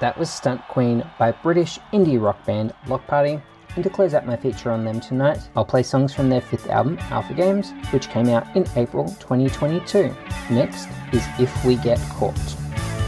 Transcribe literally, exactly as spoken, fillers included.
That was Stunt Queen by British indie rock band Bloc Party, and to close out my feature on them tonight, I'll play songs from their fifth album, Alpha Games, which came out in April twenty twenty-two. Next is If We Get Caught.